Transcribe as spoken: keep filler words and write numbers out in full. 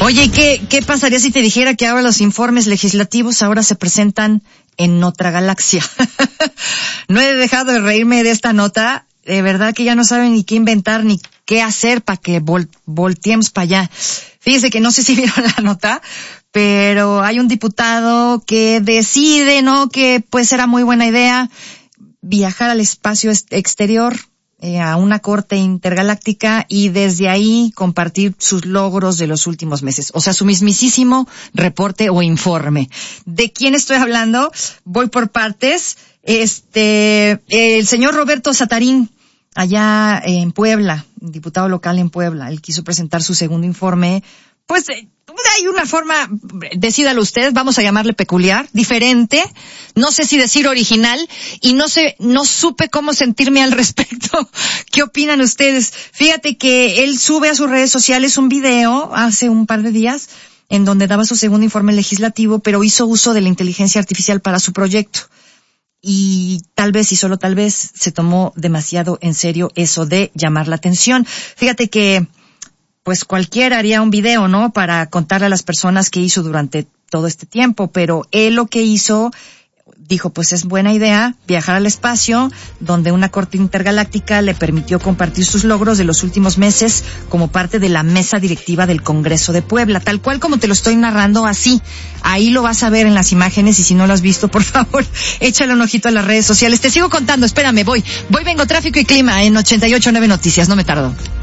Oye, ¿qué, qué pasaría si te dijera que ahora los informes legislativos ahora se presentan en otra galaxia? No he dejado de reírme de esta nota. De verdad que ya no saben ni qué inventar ni qué hacer para que vol- volteemos para allá. Fíjense que no sé si vieron la nota, pero hay un diputado que decide, ¿no?, que pues era muy buena idea viajar al espacio exterior, eh, a una corte intergaláctica, y desde ahí compartir sus logros de los últimos meses. O sea, su mismísimo reporte o informe. ¿De quién estoy hablando? Voy por partes. Este, el señor Roberto Satarín, allá en Puebla, diputado local en Puebla, él quiso presentar su segundo informe. Pues hay una forma, decídalo usted, vamos a llamarle peculiar, diferente, no sé si decir original, y no sé, no supe cómo sentirme al respecto. ¿Qué opinan ustedes? Fíjate que él sube a sus redes sociales un video hace un par de días en donde daba su segundo informe legislativo, pero hizo uso de la inteligencia artificial para su proyecto. Y tal vez, y solo tal vez, se tomó demasiado en serio eso de llamar la atención. Fíjate que pues cualquiera haría un video, ¿no?, para contarle a las personas qué hizo durante todo este tiempo, pero él lo que hizo, dijo, pues es buena idea viajar al espacio, donde una corte intergaláctica le permitió compartir sus logros de los últimos meses como parte de la mesa directiva del Congreso de Puebla, tal cual como te lo estoy narrando, así. Ahí lo vas a ver en las imágenes, y si no lo has visto, por favor, échale un ojito a las redes sociales. Te sigo contando, espérame, voy, voy, vengo, tráfico y clima en ochenta y ocho punto nueve Noticias, no me tardo.